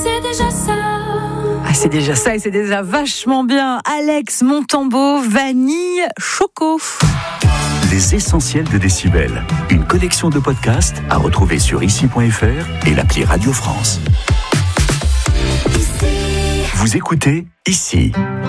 C'est déjà ça. Ah, c'est déjà ça et c'est déjà vachement bien. Alex Montambeau, vanille, choco. Les essentiels de Décibel. Une collection de podcasts à retrouver sur ici.fr et l'appli Radio France. Vous écoutez Ici.